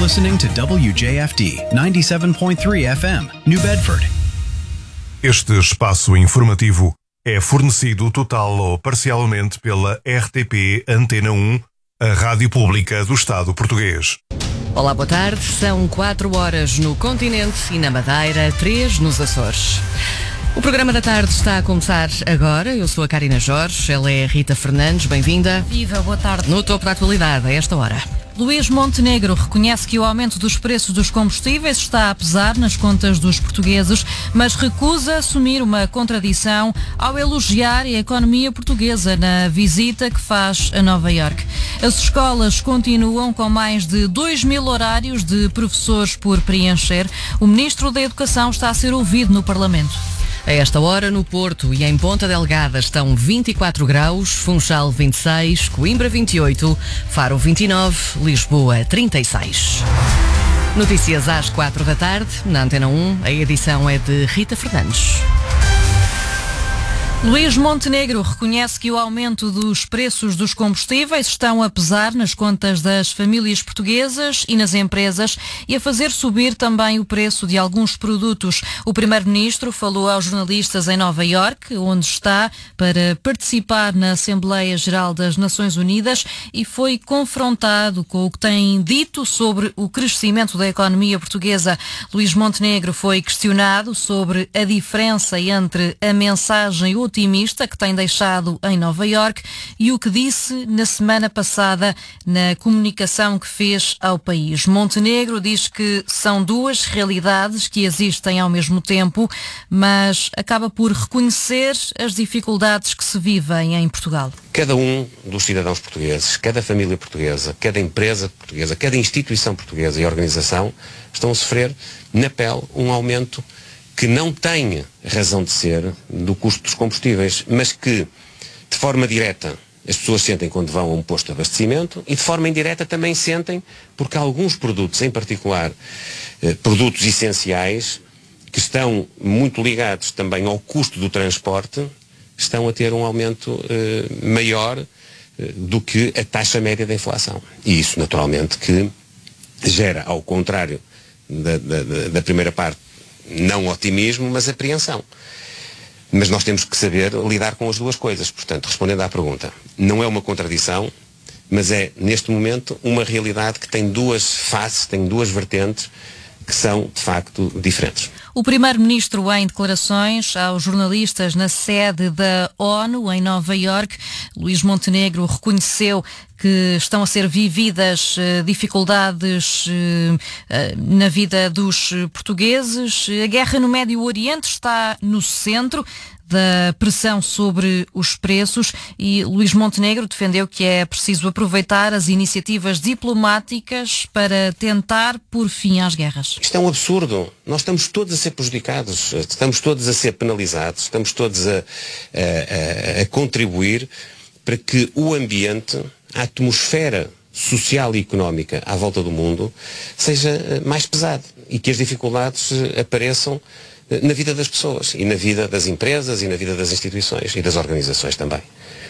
listening to WJFD 97.3 FM, New Bedford. Este espaço informativo é fornecido total ou parcialmente pela RTP Antena 1, a rádio pública do Estado português. Olá, boa tarde. São 4 horas no continente e na Madeira, 3 nos Açores. O programa da tarde está a começar agora. Eu sou a Karina Jorge, ela é a Rita Fernandes. Bem-vinda. Viva, boa tarde. No topo da atualidade, a esta hora. Luís Montenegro reconhece que o aumento dos preços dos combustíveis está a pesar nas contas dos portugueses, mas recusa assumir uma contradição ao elogiar a economia portuguesa na visita que faz a Nova Iorque. As escolas continuam com mais de 2.000 horários de professores por preencher. O Ministro da Educação está a ser ouvido no Parlamento. A esta hora, no Porto e em Ponta Delgada estão 24 graus, Funchal 26, Coimbra 28, Faro 29, Lisboa 36. Notícias às 4 da tarde, na Antena 1, a edição é de Rita Fernandes. Luís Montenegro reconhece que o aumento dos preços dos combustíveis estão a pesar nas contas das famílias portuguesas e nas empresas e a fazer subir também o preço de alguns produtos. O primeiro-ministro falou aos jornalistas em Nova Iorque, onde está para participar na Assembleia Geral das Nações Unidas, e foi confrontado com o que tem dito sobre o crescimento da economia portuguesa. Luís Montenegro foi questionado sobre a diferença entre a mensagem otimista que tem deixado em Nova Iorque e o que disse na semana passada na comunicação que fez ao país. Montenegro diz que são duas realidades que existem ao mesmo tempo, mas acaba por reconhecer as dificuldades que se vivem em Portugal. Cada um dos cidadãos portugueses, cada família portuguesa, cada empresa portuguesa, cada instituição portuguesa e organização estão a sofrer na pele um aumento que não tem razão de ser do custo dos combustíveis, mas que, de forma direta, as pessoas sentem quando vão a um posto de abastecimento e, de forma indireta, também sentem porque alguns produtos, em particular produtos essenciais, que estão muito ligados também ao custo do transporte, estão a ter um aumento maior do que a taxa média da inflação. E isso, naturalmente, que gera, ao contrário da primeira parte, não otimismo, mas apreensão. Mas nós temos que saber lidar com as duas coisas. Portanto, respondendo à pergunta, não é uma contradição, mas é, neste momento, uma realidade que tem duas faces, tem duas vertentes, que são, de facto, diferentes. O primeiro-ministro, em declarações aos jornalistas na sede da ONU, em Nova Iorque, Luís Montenegro reconheceu que estão a ser vividas dificuldades na vida dos portugueses. A guerra no Médio Oriente está no centro da pressão sobre os preços e Luís Montenegro defendeu que é preciso aproveitar as iniciativas diplomáticas para tentar pôr fim às guerras. Isto é um absurdo. Nós estamos todos a ser prejudicados, estamos todos a ser penalizados, estamos todos a contribuir para que o ambiente, a atmosfera social e económica à volta do mundo seja mais pesado e que as dificuldades apareçam na vida das pessoas e na vida das empresas e na vida das instituições e das organizações também.